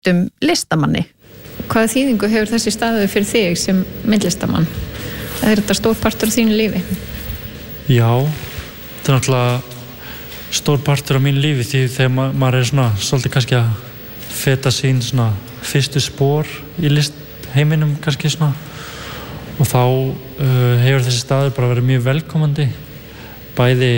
myndlistum listamanni. Hvaða þýðingu hefur þessi staður fyrir þig sem myndlistamann? Er þetta stór partur af þínu lífi? Já, þetta náttúrulega stór partur af mínu lífi því þegar maður svona svolítið kannski að feta sín svona fyrstu spor í listheiminum kannski svona og þá hefur þessi staður bara verið mjög velkomandi bæði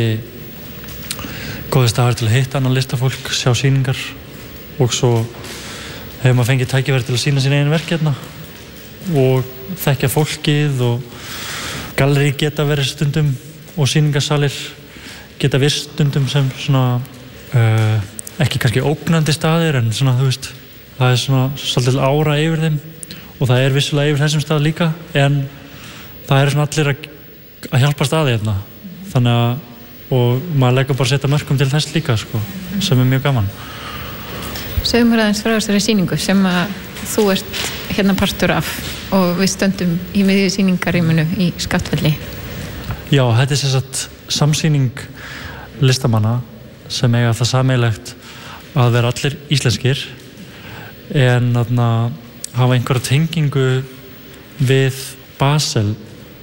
góði staður til að hitta annan listafólk, sjá sýningar og svo hefur maður fengið tækifæri til að sýna sín eigin verk hérna og þekkja fólkið og gallerí geta verið stundum og sýningarsalir geta verið stundum sem svona ekki kannski ógnandi staðir en svona þú veist það er svona svolítið ára yfir þeim og það er vissulega yfir þessum stað líka en það er svona allir að hjálpa staði hérna þannig að og maður leggur bara að setja mörkum til þess líka sko, sem er mjög gaman. Segðu mér aðeins frá þessari sýningu sem að þú ert hérna partur af og við stöndum í miðju sýningarýminu í Skaftfelli. Já, þetta er sem sagt samsýning listamanna sem eiga það sameiginlegt að vera allir íslenskir en að hafa einhverja tengingu við Basel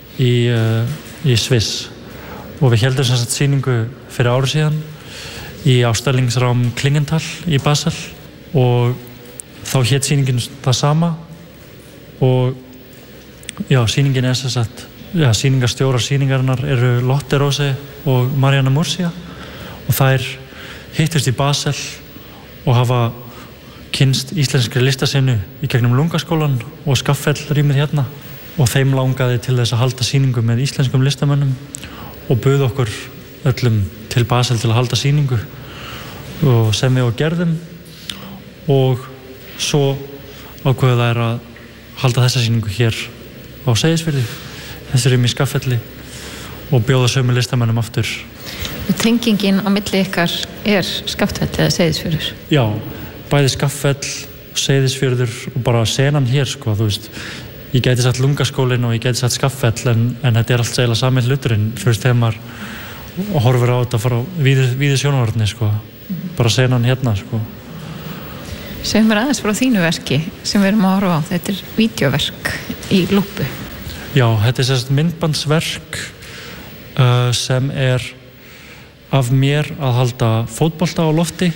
í Sviss og við héldum sem sagt sýningu fyrir ári síðan í Ausstellungsraum Klingenthal í Basel og þá hét sýningin það sama og já, sýningin er sem sagt sýningarstjórar sýningarinnar eru Lotte Rose og Marianne Murcia og þær hittust í Basel og hafa kynnst íslenskri listasenu í gegnum Lungaskólan og Skaftfell-rýmið hérna og þeim langaði til þess að halda sýningu með íslenskum listamönnum og buð okkur öllum til Basel til að halda sýningu og sem við og gerðum og svo ákveðu þær að halda þessa sýningu hér á Seyðisfirði þessi rými í Skaftfelli og bjóða sömu listamönnum aftur. Tengingin á milli ykkar er Skaftfell eða Seyðisfjörður? Já, bæði Skaftfell, Seyðisfjörður og bara senan hér sko, þú veist ég gæti sagt Lungaskólinn og ég gæti sagt Skaftfell en þetta er allt eiginlega sami hluturinn þú veist þegar maður horfir á þetta frá víðu sjónarhorni sko bara senan hérna sko. Segðu mér aðeins frá þínu verki sem við erum að horfa á, þetta er vídeóverk í lúpu. Já, þetta er sérst myndbandsverk sem er af mér að halda fótbolta á lofti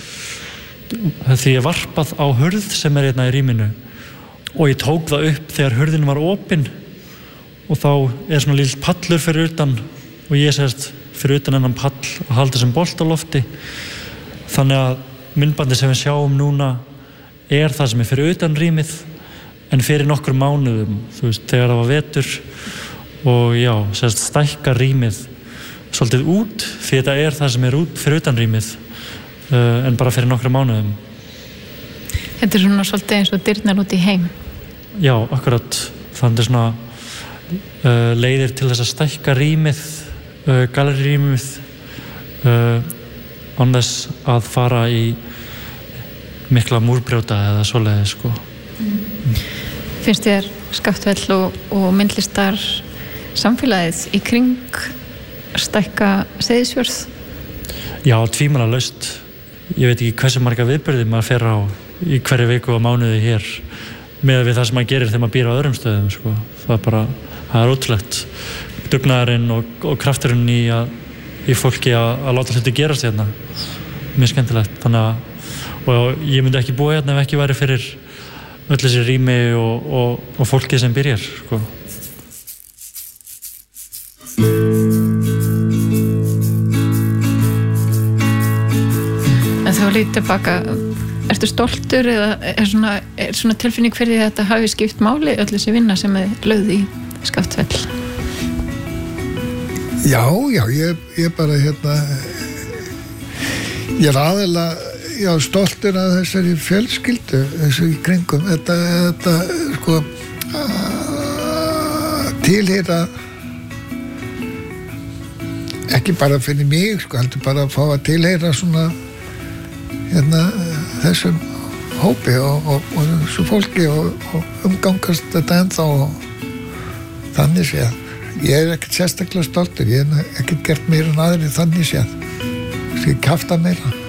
því ég varpað á hurð sem er hérna í rýminu og ég tók það upp þegar hurðin var opin og þá er svona lítill pallur fyrir utan og ég sérst fyrir utan þennan pall að halda sem bolt á lofti þannig að myndbandið sem við sjáum núna er það sem er fyrir utan rýmið en fyrir nokkur mánuðum þú veist, þegar það var vetur og já, sérst stækka rýmið svolítið út því þetta er það sem er fyrir utan rýmið en bara fyrir nokkur mánuðum. Þetta er svona svolítið eins og dyrnar út í heim. Já, akkurat. Þannig er svona leiðir til þess að stækka rýmið, gallerirýmið án þess að fara í mikla múrbrjóta eða svoleiðis sko. Finnst þér Skaftfell og myndlistar samfélagið í kring stækka Seyðisfjörð? Já, tvímælalaust. Ég veit ekki hversu marga viðburði maður fer á í hverju viku og mánuði hér með við það sem maður gerir þegar maður býr á öðrum stöðum sko. Það er ótrúlegt dugnaðurinn og krafturinn í fólki að láta hluti gerast hérna mjög skemmtilegt þannig að ég myndi ekki búa hérna ef ekki væri fyrir öll þessi rými og fólki sem byrjar sko. En þú lítið tilbaka ertu stoltur eða er svona tilfinning fyrir því að þetta hafi skipt máli öll þessi vinna sem er lögð í Skaftfell? Já, ég bara hérna ég er aðeinslega stoltur að þessari fjölskyldu þessu í kringum þetta sko tilheyra ekki bara fyrir mig sko, heldur bara að fá að tilheyra svona hérna þessum hópi og þessu fólki og umgangast þetta ennþá og þannig séð. Ég er ekkert sérstaklega stoltur, ég hef ekkert gert meira en aðrir þannig séð. Ég kjafta meira.